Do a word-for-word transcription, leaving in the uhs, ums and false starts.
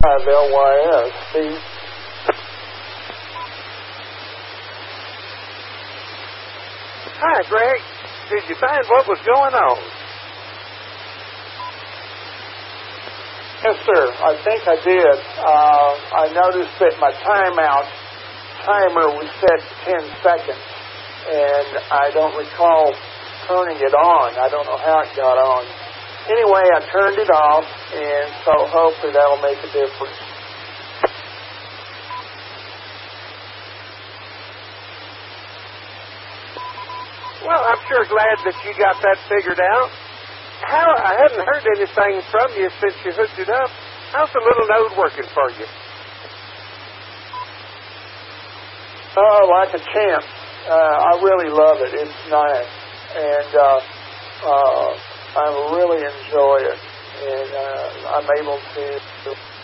L Y S. Steve? Hi, Greg. Did you find what was going on? Yes, sir. I think I did. Uh, I noticed that my timeout timer was set to ten seconds, and I don't recall turning it on. I don't know how it got on. Anyway, I turned it off, and so hopefully that'll make a difference. Well, I'm sure glad that you got that figured out. How I hadn't heard anything from you since you hooked it up. How's the little node working for you? Oh, like a champ. Uh, I really love it. It's nice. And uh, uh, I really enjoy it. And uh, I'm able to